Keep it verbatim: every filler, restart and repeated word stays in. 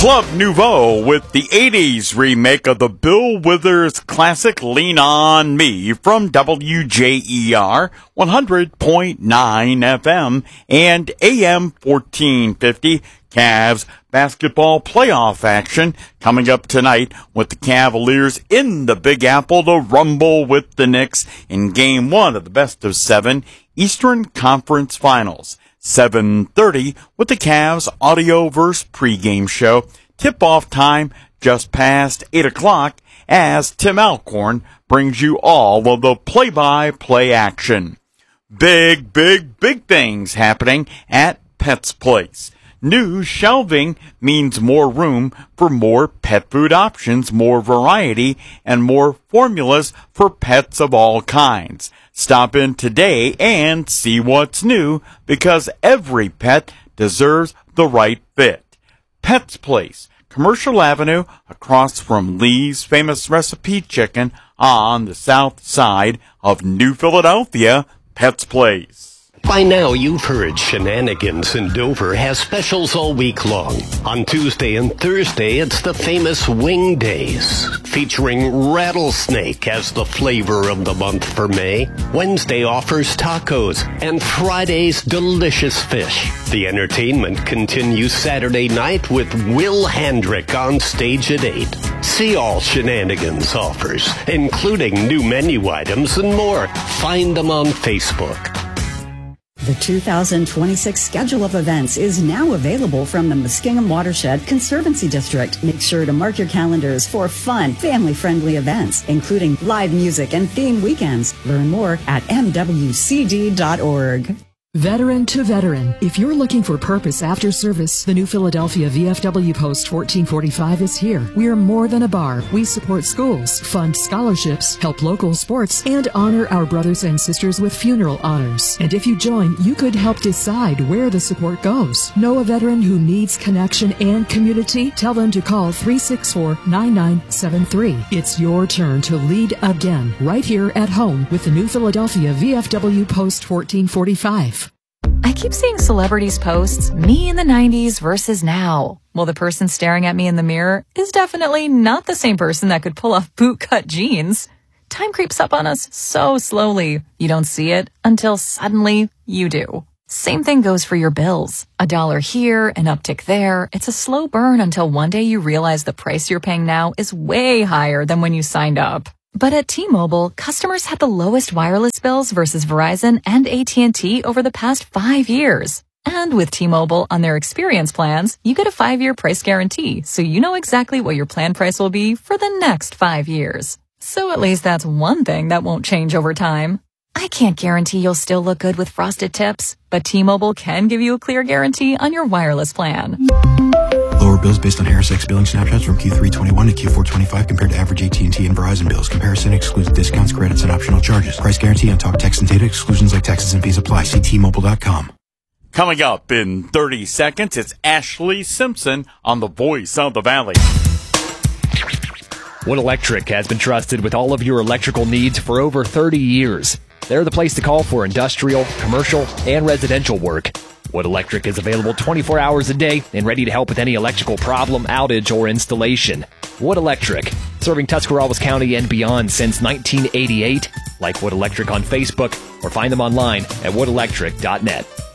Club Nouveau with the eighties remake of the Bill Withers classic Lean On Me from W J E R one hundred point nine F M and A M fourteen fifty. Cavs basketball playoff action coming up tonight with the Cavaliers in the Big Apple to rumble with the Knicks in game one of the best of seven Eastern Conference Finals. seven thirty with the Cavs Audioverse pregame show. Tip-off time just past eight o'clock as Tim Alcorn brings you all of the play-by-play action. Big, big, big things happening at Pet's Place. New shelving means more room for more pet food options, more variety, and more formulas for pets of all kinds. Stop in today and see what's new, because every pet deserves the right fit. Pet's Place, Commercial Avenue, across from Lee's Famous Recipe Chicken on the south side of New Philadelphia. Pet's Place. By now, you've heard Shenanigans in Dover has specials all week long. On Tuesday and Thursday, it's the famous Wing Days, featuring rattlesnake as the flavor of the month for May. Wednesday offers tacos, and Friday's delicious fish. The entertainment continues Saturday night with Will Handrick on stage at eight. See all Shenanigans offers, including new menu items and more. Find them on Facebook. The two thousand twenty-six schedule of events is now available from the Muskingum Watershed Conservancy District. Make sure to mark your calendars for fun, family-friendly events, including live music and theme weekends. Learn more at m w c d dot org. Veteran to veteran. If you're looking for purpose after service, the New Philadelphia V F W Post fourteen forty-five is here. We're more than a bar. We support schools, fund scholarships, help local sports, and honor our brothers and sisters with funeral honors. And if you join, you could help decide where the support goes. Know a veteran who needs connection and community? Tell them to call three six four, nine nine seven three. It's your turn to lead again, right here at home with the New Philadelphia V F W Post fourteen forty-five. I keep seeing celebrities posts, me in the nineties versus now. Well, the person staring at me in the mirror is definitely not the same person that could pull off bootcut jeans. Time creeps up on us so slowly. You don't see it until suddenly you do. Same thing goes for your bills. A dollar here, an uptick there. It's a slow burn until one day you realize the price you're paying now is way higher than when you signed up. But at T-Mobile, customers had the lowest wireless bills versus Verizon and A T and T over the past five years. And with T-Mobile on their experience plans, you get a five-year price guarantee, so you know exactly what your plan price will be for the next five years. So at least that's one thing that won't change over time. I can't guarantee you'll still look good with frosted tips, but T-Mobile can give you a clear guarantee on your wireless plan. Lower bills based on Harris X billing snapshots from Q three twenty-one to Q four twenty-five compared to average A T and T and Verizon bills. Comparison excludes discounts, credits, and optional charges. Price guarantee on talk, text, and data. Exclusions like taxes and fees apply. See T Mobile dot com. Coming up in thirty seconds, it's Ashley Simpson on The Voice of the Valley. Wood Electric has been trusted with all of your electrical needs for over thirty years. They're the place to call for industrial, commercial, and residential work. Wood Electric is available twenty-four hours a day and ready to help with any electrical problem, outage, or installation. Wood Electric, serving Tuscarawas County and beyond since nineteen eighty-eight. Like Wood Electric on Facebook or find them online at wood electric dot net.